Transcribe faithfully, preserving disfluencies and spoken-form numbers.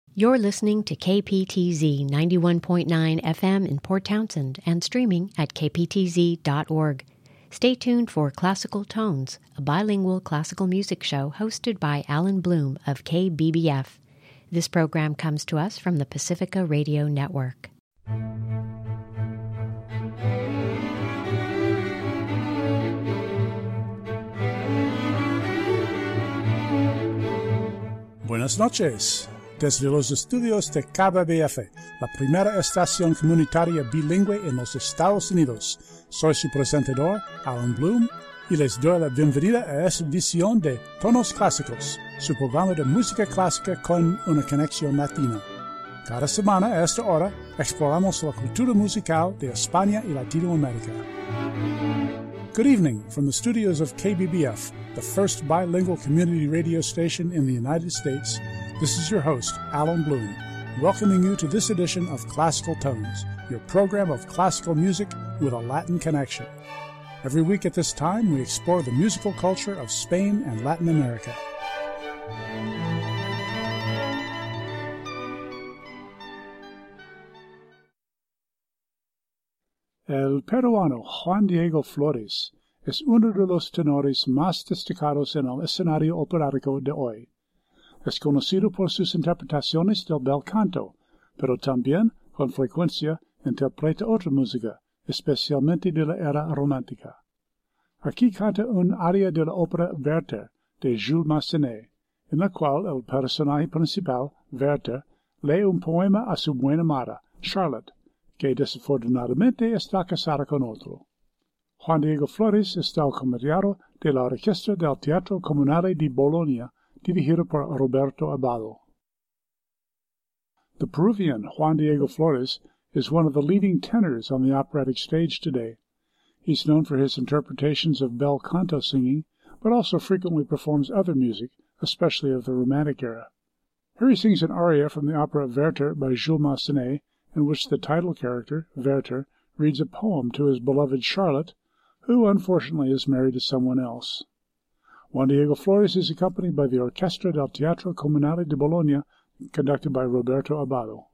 You're listening to K P T Z ninety-one point nine F M in Port Townsend and streaming at k p t z dot org. Stay tuned for Classical Tones, a bilingual classical music show hosted by Alan Bloom of K B B F. This program comes to us from the Pacifica Radio Network. Buenas noches. Desde los estudios de K B B F, la primera estación comunitaria bilingüe en los Estados Unidos, soy su presentador, Alan Bloom, y les doy la bienvenida a esta edición de Tonos Clásicos, su programa de música clásica con una conexión latina. Cada semana a esta hora exploramos la cultura musical de España y Latinoamérica. Good evening from the studios of K B B F, the first bilingual community radio station in the United States. This is your host, Alan Bloom, welcoming you to this edition of Classical Tones, your program of classical music with a Latin connection. Every week at this time, we explore the musical culture of Spain and Latin America. El peruano Juan Diego Flores es uno de los tenores más destacados en el escenario operático de hoy. Es conocido por sus interpretaciones del bel canto, pero también, con frecuencia, interpreta otra música, especialmente de la era romántica. Aquí canta un aria de la ópera Werther, de Jules Massenet, en la cual el personaje principal, Werther, lee un poema a su buena amada, Charlotte, que desafortunadamente está casada con otro. Juan Diego Flores está acompañado de la orquesta del Teatro Comunale di Bologna, dirigido por Roberto Abbado. The Peruvian Juan Diego Flores is one of the leading tenors on the operatic stage today. He's known for his interpretations of bel canto singing, but also frequently performs other music, especially of the Romantic era. Here he sings an aria from the opera Werther by Jules Massenet, in which the title character, Werther, reads a poem to his beloved Charlotte, who unfortunately is married to someone else. Juan Diego Flores is accompanied by the Orchestra del Teatro Comunale di Bologna, conducted by Roberto Abbado.